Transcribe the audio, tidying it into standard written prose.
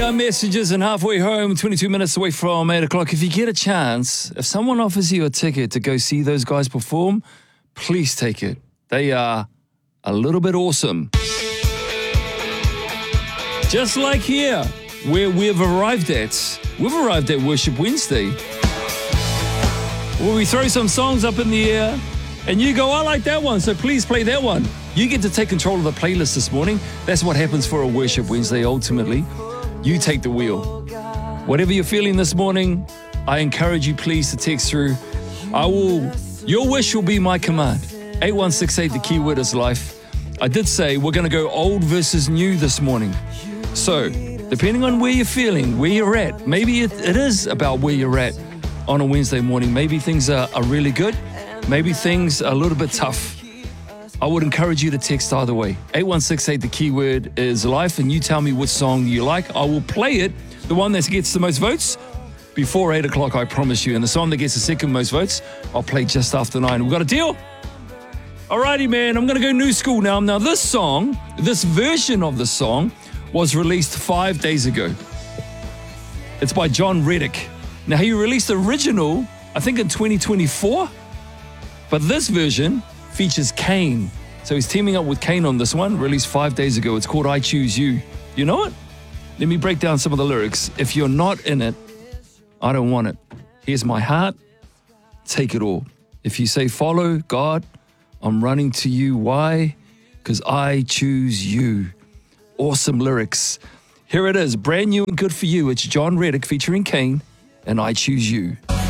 our messages and halfway home, 22 minutes away from 8 o'clock. If you get a chance, if someone offers you a ticket to go see those guys perform, please take it. They are a little bit awesome. Just like here, where we've arrived at. We've arrived at Worship Wednesday, where we throw some songs up in the air, and you go, I like that one, so please play that one. You get to take control of the playlist this morning. That's what happens for a Worship Wednesday, ultimately. You take the wheel. Whatever you're feeling this morning, I encourage you, please, to text through. Your wish will be my command. 8168, the keyword is life. I did say we're going to go old versus new this morning. So, depending on where you're feeling, where you're at, maybe it is about where you're at on a Wednesday morning. Maybe things are really good. Maybe things are a little bit tough. I would encourage you to text either way. 8168, the keyword is life, and you tell me which song you like. I will play it, the one that gets the most votes, before 8 o'clock, I promise you. And the song that gets the second most votes, I'll play just after 9. We got a deal? Alrighty, man, I'm going to go new school now. Now, this song, this version of the song, was released 5 days ago. It's by John Reddick. Now, he released the original, I think, in 2024. But this version features Kane. So he's teaming up with Kane on this one, released 5 days ago. It's called I Choose You. You know it? Let me break down some of the lyrics. If you're not in it, I don't want it. Here's my heart. Take it all. If you say follow God, I'm running to you. Why? Because I choose you. Awesome lyrics. Here it is, brand new and good for you. It's John Reddick featuring Kane, and I Choose You.